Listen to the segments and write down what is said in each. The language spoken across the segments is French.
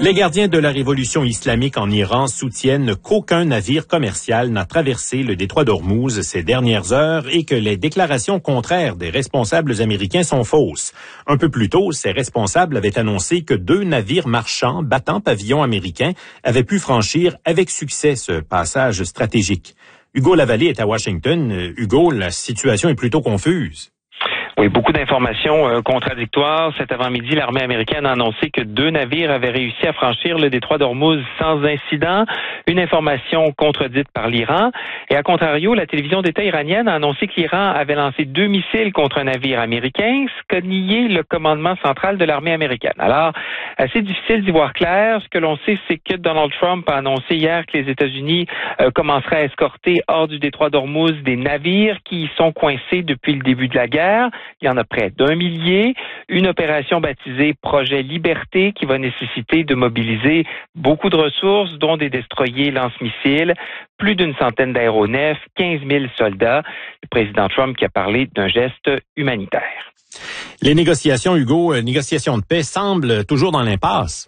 Les gardiens de la révolution islamique en Iran soutiennent qu'aucun navire commercial n'a traversé le détroit d'Ormuz ces dernières heures et que les déclarations contraires des responsables américains sont fausses. Un peu plus tôt, ces responsables avaient annoncé que 2 navires marchands battant pavillon américain avaient pu franchir avec succès ce passage stratégique. Hugo Lavallée est à Washington. Hugo, la situation est plutôt confuse. Oui, beaucoup d'informations contradictoires. Cet avant-midi, l'armée américaine a annoncé que 2 navires avaient réussi à franchir le détroit d'Ormuz sans incident. Une information contredite par l'Iran. Et à contrario, la télévision d'État iranienne a annoncé que l'Iran avait lancé 2 missiles contre un navire américain, ce qu'a nié le commandement central de l'armée américaine. Alors, assez difficile d'y voir clair. Ce que l'on sait, c'est que Donald Trump a annoncé hier que les États-Unis commenceraient à escorter hors du détroit d'Ormuz des navires qui y sont coincés depuis le début de la guerre. Il y en a près d'1 millier. Une opération baptisée Projet Liberté qui va nécessiter de mobiliser beaucoup de ressources, dont des destroyers lance-missiles, plus d'une centaine d'aéronefs, 15 000 soldats. Le président Trump qui a parlé d'un geste humanitaire. Les négociations, Hugo, négociations de paix semblent toujours dans l'impasse.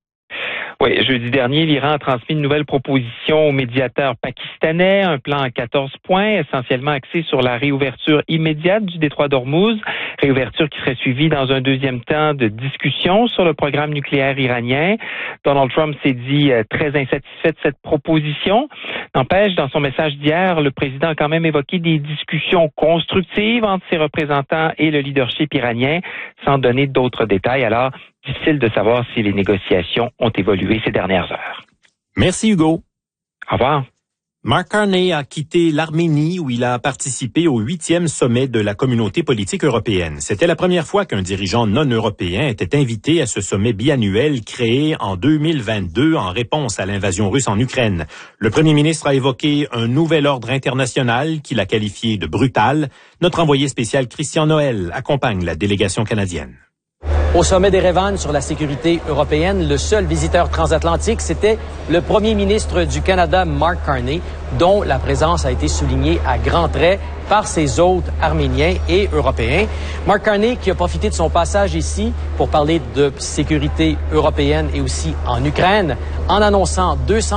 Oui, jeudi dernier, l'Iran a transmis une nouvelle proposition au médiateur pakistanais, un plan à 14 points, essentiellement axé sur la réouverture immédiate du détroit d'Ormuz, réouverture qui serait suivie dans un deuxième temps de discussion sur le programme nucléaire iranien. Donald Trump s'est dit très insatisfait de cette proposition. N'empêche, dans son message d'hier, le président a quand même évoqué des discussions constructives entre ses représentants et le leadership iranien, sans donner d'autres détails. Alors, difficile de savoir si les négociations ont évolué ces dernières heures. Merci, Hugo. Au revoir. Mark Carney a quitté l'Arménie où il a participé au 8e sommet de la communauté politique européenne. C'était la première fois qu'un dirigeant non européen était invité à ce sommet biannuel créé en 2022 en réponse à l'invasion russe en Ukraine. Le premier ministre a évoqué un nouvel ordre international qu'il a qualifié de brutal. Notre envoyé spécial Christian Noël accompagne la délégation canadienne. Au sommet d'Erevan sur la sécurité européenne, le seul visiteur transatlantique, c'était le premier ministre du Canada, Mark Carney, dont la présence a été soulignée à grands traits par ses hôtes arméniens et européens. Mark Carney qui a profité de son passage ici pour parler de sécurité européenne et aussi en Ukraine, en annonçant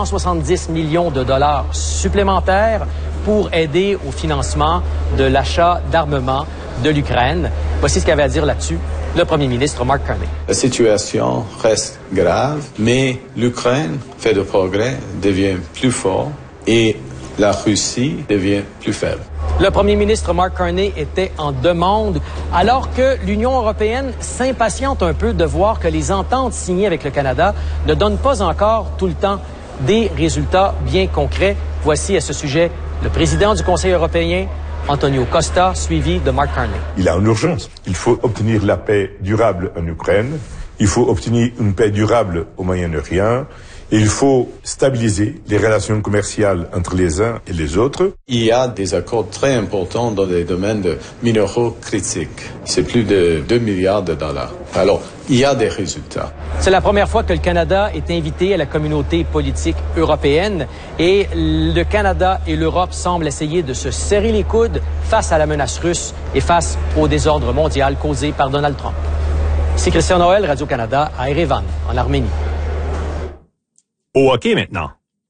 270 millions de dollars supplémentaires pour aider au financement de l'achat d'armement de l'Ukraine. Voici ce qu'il avait à dire là-dessus le premier ministre Mark Carney. La situation reste grave, mais l'Ukraine fait de progrès, devient plus fort et la Russie devient plus faible. Le premier ministre Mark Carney était en demande, alors que l'Union européenne s'impatiente un peu de voir que les ententes signées avec le Canada ne donnent pas encore tout le temps des résultats bien concrets. Voici à ce sujet le président du Conseil européen, Antonio Costa, suivi de Mark Carney. Il y a une urgence. Il faut obtenir la paix durable en Ukraine. Il faut obtenir une paix durable au Moyen-Orient. Et il faut stabiliser les relations commerciales entre les uns et les autres. Il y a des accords très importants dans les domaines de minéraux critiques. C'est plus de 2 milliards de dollars. Alors, il y a des résultats. C'est la première fois que le Canada est invité à la communauté politique européenne et le Canada et l'Europe semblent essayer de se serrer les coudes face à la menace russe et face au désordre mondial causé par Donald Trump. C'est Christian Noël, Radio-Canada, à Erevan, en Arménie. Au hockey maintenant.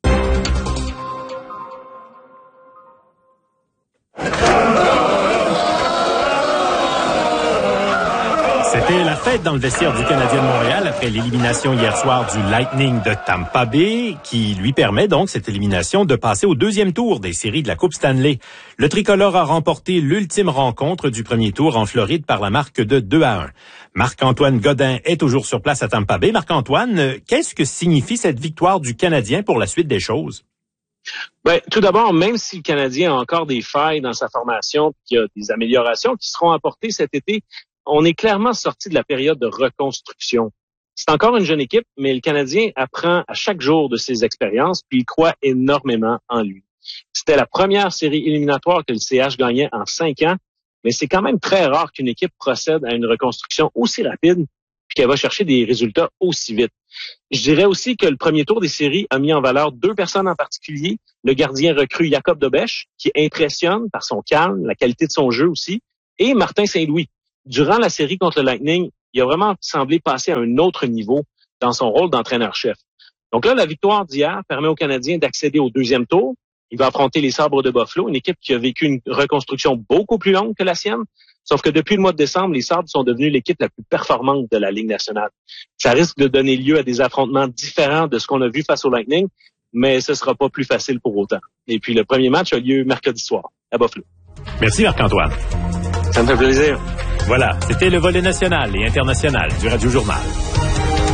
C'était la fête dans le vestiaire du Canadien de Montréal après l'élimination hier soir du Lightning de Tampa Bay, qui lui permet donc, cette élimination, de passer au deuxième tour des séries de la Coupe Stanley. Le tricolore a remporté l'ultime rencontre du premier tour en Floride par la marque de 2-1. Marc-Antoine Godin est toujours sur place à Tampa Bay. Marc-Antoine, qu'est-ce que signifie cette victoire du Canadien pour la suite des choses? Ben, tout d'abord, même si le Canadien a encore des failles dans sa formation, qu'il y a des améliorations qui seront apportées cet été, on est clairement sorti de la période de reconstruction. C'est encore une jeune équipe, mais le Canadien apprend à chaque jour de ses expériences, puis il croit énormément en lui. C'était la première série éliminatoire que le CH gagnait en 5 ans, mais c'est quand même très rare qu'une équipe procède à une reconstruction aussi rapide puis qu'elle va chercher des résultats aussi vite. Je dirais aussi que le premier tour des séries a mis en valeur 2 personnes en particulier. Le gardien recru Jacob Dobeš, qui impressionne par son calme, la qualité de son jeu aussi, et Martin Saint-Louis. Durant la série contre le Lightning, il a vraiment semblé passer à un autre niveau. dans son rôle d'entraîneur-chef. Donc là, la victoire d'hier permet aux Canadiens d'accéder au deuxième tour. Il va affronter les Sabres de Buffalo, une équipe qui a vécu une reconstruction beaucoup plus longue que la sienne. Sauf que depuis le mois de décembre, les Sabres sont devenus l'équipe la plus performante de la Ligue nationale. Ça risque de donner lieu à des affrontements différents de ce qu'on a vu face au Lightning, mais ce sera pas plus facile pour autant. Et puis le premier match a lieu mercredi soir à Buffalo. Merci Marc-Antoine. Ça me fait plaisir. Voilà, c'était le volet national et international du Radio Journal.